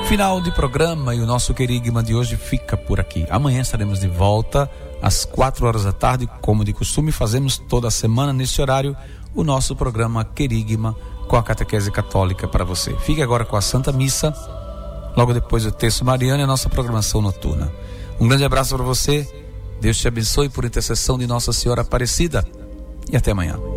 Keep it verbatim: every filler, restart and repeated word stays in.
Final de programa e o nosso Querigma de hoje fica por aqui. Amanhã estaremos de volta às quatro horas da tarde, como de costume fazemos toda semana nesse horário, o nosso programa Querigma com a catequese católica para você. Fique agora com a Santa Missa, logo depois o texto mariano e a nossa programação noturna. Um grande abraço para você, Deus te abençoe por intercessão de Nossa Senhora Aparecida e até amanhã.